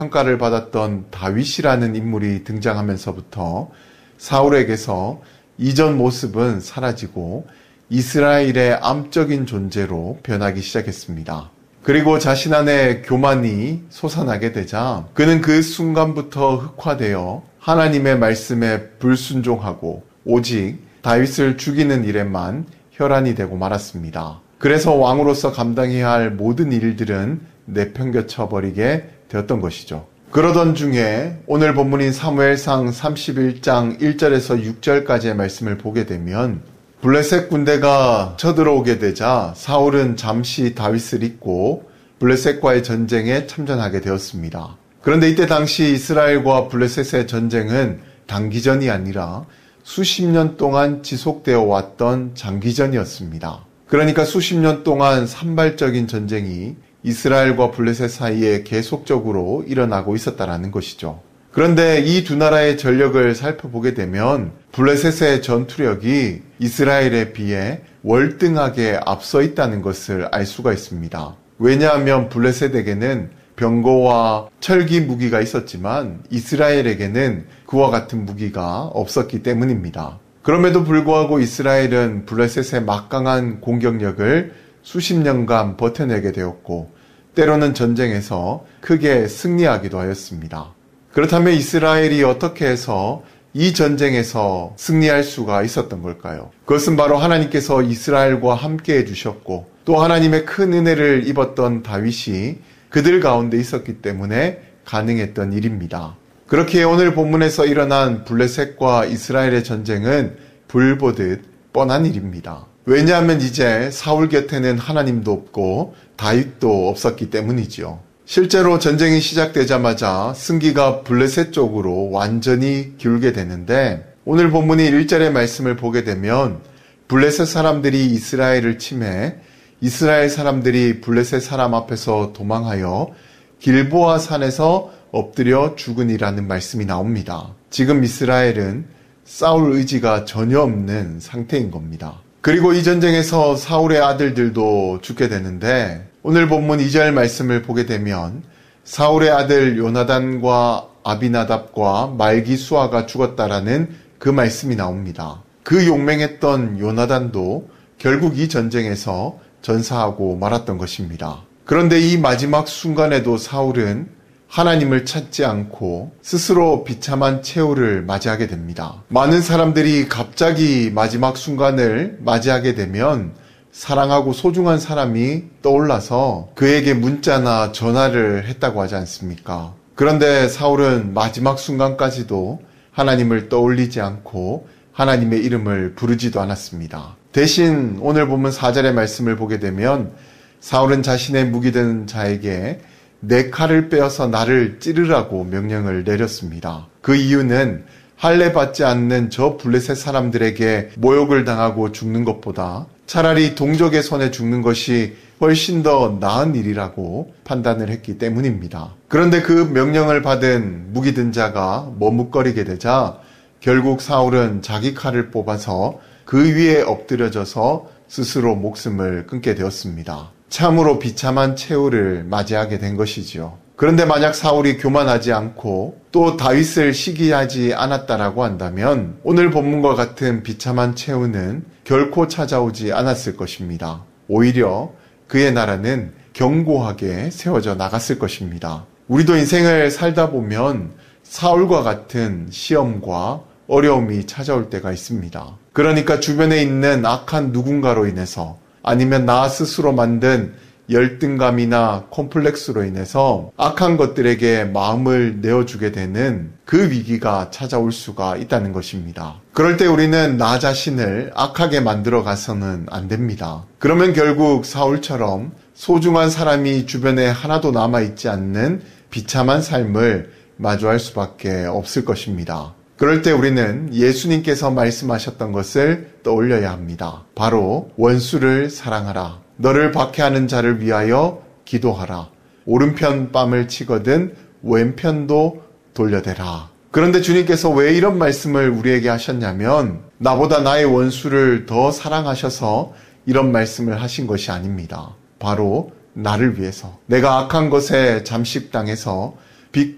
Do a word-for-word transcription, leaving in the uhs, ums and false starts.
평가를 받았던 다윗이라는 인물이 등장하면서부터 사울에게서 이전 모습은 사라지고 이스라엘의 암적인 존재로 변하기 시작했습니다. 그리고 자신 안에 교만이 솟아나게 되자 그는 그 순간부터 흑화되어 하나님의 말씀에 불순종하고 오직 다윗을 죽이는 일에만 혈안이 되고 말았습니다. 그래서 왕으로서 감당해야 할 모든 일들은 내팽겨쳐 버리게 되었던 것이죠. 그러던 중에 오늘 본문인 사무엘상 삼십일 장 일 절에서 육 절까지의 말씀을 보게 되면 블레셋 군대가 쳐들어오게 되자 사울은 잠시 다윗을 잊고 블레셋과의 전쟁에 참전하게 되었습니다. 그런데 이때 당시 이스라엘과 블레셋의 전쟁은 단기전이 아니라 수십 년 동안 지속되어 왔던 장기전이었습니다. 그러니까 수십 년 동안 산발적인 전쟁이 이스라엘과 블레셋 사이에 계속적으로 일어나고 있었다는 것이죠. 그런데 이 두 나라의 전력을 살펴보게 되면 블레셋의 전투력이 이스라엘에 비해 월등하게 앞서 있다는 것을 알 수가 있습니다. 왜냐하면 블레셋에게는 병거와 철기 무기가 있었지만 이스라엘에게는 그와 같은 무기가 없었기 때문입니다. 그럼에도 불구하고 이스라엘은 블레셋의 막강한 공격력을 수십 년간 버텨내게 되었고 때로는 전쟁에서 크게 승리하기도 하였습니다. 그렇다면 이스라엘이 어떻게 해서 이 전쟁에서 승리할 수가 있었던 걸까요? 그것은 바로 하나님께서 이스라엘과 함께 해주셨고 또 하나님의 큰 은혜를 입었던 다윗이 그들 가운데 있었기 때문에 가능했던 일입니다. 그렇게 오늘 본문에서 일어난 블레셋과 이스라엘의 전쟁은 불보듯 뻔한 일입니다. 왜냐하면 이제 사울 곁에는 하나님도 없고 다윗도 없었기 때문이지요. 실제로 전쟁이 시작되자마자 승기가 블레셋 쪽으로 완전히 기울게 되는데 오늘 본문이 일 절의 말씀을 보게 되면 블레셋 사람들이 이스라엘을 침해 이스라엘 사람들이 블레셋 사람 앞에서 도망하여 길보아 산에서 엎드려 죽으니라는 말씀이 나옵니다. 지금 이스라엘은 싸울 의지가 전혀 없는 상태인 겁니다. 그리고 이 전쟁에서 사울의 아들들도 죽게 되는데 오늘 본문 이 절 말씀을 보게 되면 사울의 아들 요나단과 아비나답과 말기수아가 죽었다라는 그 말씀이 나옵니다. 그 용맹했던 요나단도 결국 이 전쟁에서 전사하고 말았던 것입니다. 그런데 이 마지막 순간에도 사울은 하나님을 찾지 않고 스스로 비참한 최후를 맞이하게 됩니다. 많은 사람들이 갑자기 마지막 순간을 맞이하게 되면 사랑하고 소중한 사람이 떠올라서 그에게 문자나 전화를 했다고 하지 않습니까? 그런데 사울은 마지막 순간까지도 하나님을 떠올리지 않고 하나님의 이름을 부르지도 않았습니다. 대신 오늘 보면 사 절의 말씀을 보게 되면 사울은 자신의 무기든 자에게 내 칼을 빼어서 나를 찌르라고 명령을 내렸습니다. 그 이유는 할례 받지 않는 저 블레셋 사람들에게 모욕을 당하고 죽는 것보다 차라리 동족의 손에 죽는 것이 훨씬 더 나은 일이라고 판단을 했기 때문입니다. 그런데 그 명령을 받은 무기든 자가 머뭇거리게 되자 결국 사울은 자기 칼을 뽑아서 그 위에 엎드려져서 스스로 목숨을 끊게 되었습니다. 참으로 비참한 최후를 맞이하게 된 것이지요. 그런데 만약 사울이 교만하지 않고 또 다윗을 시기하지 않았다라고 한다면 오늘 본문과 같은 비참한 최후는 결코 찾아오지 않았을 것입니다. 오히려 그의 나라는 견고하게 세워져 나갔을 것입니다. 우리도 인생을 살다 보면 사울과 같은 시험과 어려움이 찾아올 때가 있습니다. 그러니까 주변에 있는 악한 누군가로 인해서 아니면 나 스스로 만든 열등감이나 콤플렉스로 인해서 악한 것들에게 마음을 내어주게 되는 그 위기가 찾아올 수가 있다는 것입니다. 그럴 때 우리는 나 자신을 악하게 만들어 가서는 안 됩니다. 그러면 결국 사울처럼 소중한 사람이 주변에 하나도 남아있지 않는 비참한 삶을 마주할 수밖에 없을 것입니다. 그럴 때 우리는 예수님께서 말씀하셨던 것을 떠올려야 합니다. 바로 원수를 사랑하라. 너를 박해하는 자를 위하여 기도하라. 오른편 뺨을 치거든 왼편도 돌려대라. 그런데 주님께서 왜 이런 말씀을 우리에게 하셨냐면 나보다 나의 원수를 더 사랑하셔서 이런 말씀을 하신 것이 아닙니다. 바로 나를 위해서 내가 악한 것에 잠식당해서